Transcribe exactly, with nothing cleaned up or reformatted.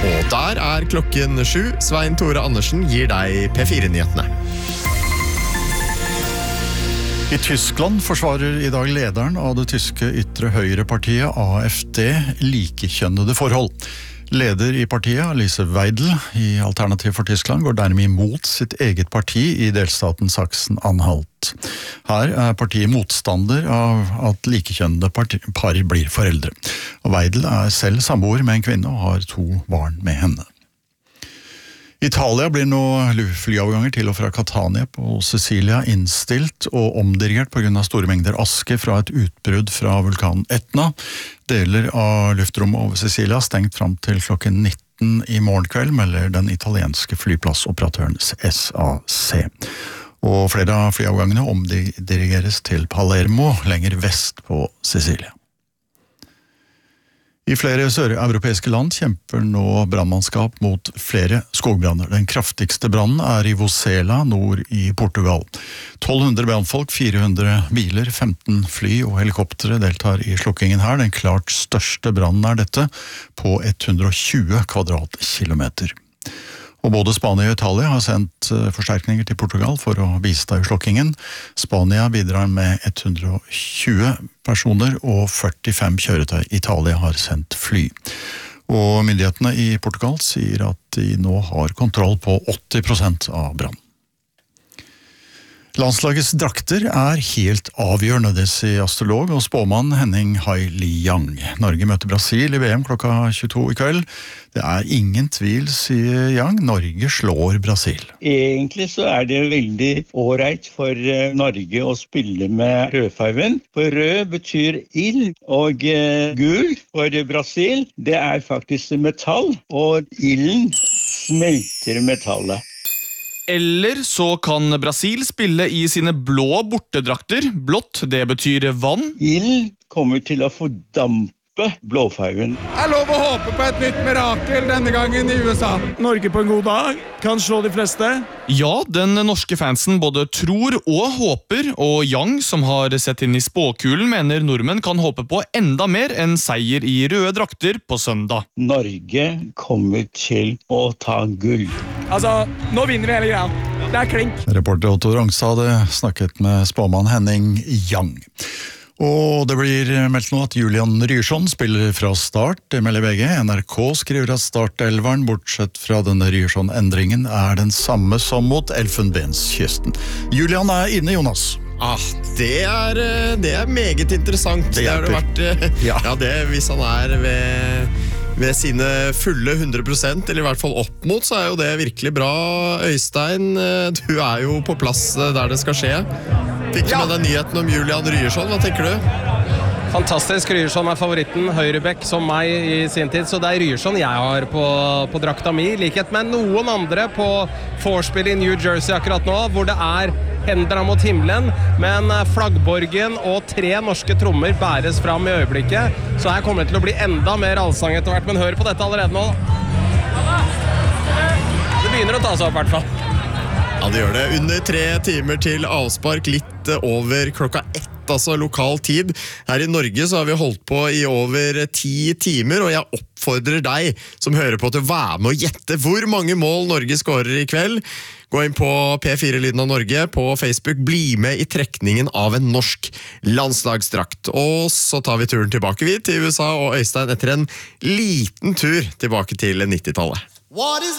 Og der er klokken sju. Svein Tore Andersen gir deg P fire-nyhetene. I Tyskland forsvarer i dag lederen av det tyske ytre høyrepartiet A F D likekjønnede forhold. Leder i partiet, Alice Weidel, i Alternativ for Tyskland, går dermed imot sitt eget parti i delstaten Sachsen-Anhalt. Her er partiet motstander av at likekjønnede par blir foreldre. Og Weidel er selv samboer med en kvinne og har to barn med henne. Italia blir nå flyavganger til og fra Catania på Sicilia innstilt og omdirigert på grunn av store mengder aske fra et utbrudd fra vulkanen Etna. Deler av luftrommet over Sicilia stengt fram til klokken nitten i morgen kveld, melder den italienske flyplassoperatøren S A C. Og flere av flyavgangene omdirigeres til Palermo, lenger vest på Sicilia. I flere søreuropeiske land kjemper nå brannmannskap mot flere skogbranner. Den kraftigste brannen er i Vosela, nord i Portugal. tolv hundre brannfolk, fire hundre biler, femten fly og helikoptere deltar i slukkingen her. Den klart største brannen er dette, på hundre og tjue kvadratkilometer. Og både Spania og Italia har sendt forsterkninger til Portugal for å bistå i slukkingen. Spania bidrar med hundre og tjue personer og førtifem kjøretøy. Italia har sendt fly. Og myndighetene i Portugal sier at de nå har kontroll på åtti prosent av brannen. Landslagets drakter er helt avgjørende, det sier astrolog og spåmann Henning Hai Liang. Norge møter Brasil i V M klokka tjueto i kveld. Det er ingen tvil, sier Yang. Norge slår Brasil. Egentlig så er det veldig ålreit for Norge å spille med rødfarven. For rød betyr ild, og gul for Brasil, det er faktisk metall, og ilden smelter metallet. Eller så kan Brasil spille i sine blå bortedrakter. Blått, det betyr vann. Ild kommer til å fordampe blåfargen. Er lov å håpe på et nytt mirakel denne gangen i U S A. Norge på en god dag kan slå de fleste. Ja, den norske fansen både tror og håper, og Yang, som har sett inn i spåkulen, mener nordmenn kan håpe på enda mer enn seier i røde drakter på søndag. Norge kommer til å ta gull. Altså, nå vinner vi hele greia. Det er klink. Reporter Otto Rangstad hadde snakket med spåmann Henning Yang. Og det blir meldt nå at Julian Ryerson spiller fra start, det melder V G. N R K skriver at startelveren, bortsett fra denne Ryerson-endringen, er den samme som mot Elfenbenskysten. Julian er inne, Jonas. Ah, det er, det er meget interessant. Det, det har det vært, ja. Ja, det, hvis han er ved... Ved sine fulle hundre prosent, eller i hvert fall opp mot, så er jo det virkelig bra. Øystein, du er jo på plass der det skal skje. Fikk du med deg nyheten om Julian Ryerson? Hva tenker du? Fantastisk. Ryerson er favoritten, høyrebekk som meg i sin tid, så det er Ryerson jeg har på, på drakta mi, likhet med noen andre på vorspiel i New Jersey akkurat nå, hvor det er hendene mot himmelen, men flaggborgen og tre norske trommer bæres fram i øyeblikket, så her kommer det til å bli enda mer allsang etter hvert, men hør på dette allerede nå. Det begynner å ta seg opp i hvert fall. Ja, det gjør det. Under tre timer til avspark, litt over klokka ett, altså lokal tid. Her i Norge så har vi holdt på i over ti timer, og jeg oppfordrer deg som hører på til å være med og gjette hvor mange mål Norge skårer i kveld. Gå inn på P fire Lyden av Norge på Facebook, bli med i trekningen av en norsk landslagsdrakt. Og så tar vi turen tilbake vi til U S A og Øystein etter en liten tur tilbake til nittitallet.